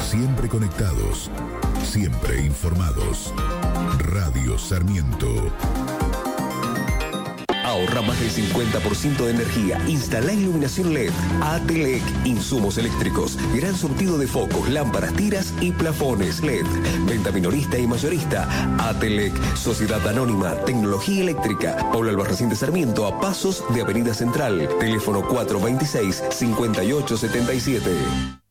Siempre conectados, siempre informados. Radio Sarmiento. Ahorra más del 50% de energía. Instala iluminación LED. ATLEC. Insumos eléctricos. Gran surtido de focos, lámparas, tiras y plafones LED. Venta minorista y mayorista. ATLEC. Sociedad Anónima. Tecnología Eléctrica. Paula Albarracín de Sarmiento, a pasos de Avenida Central. Teléfono 426-5877.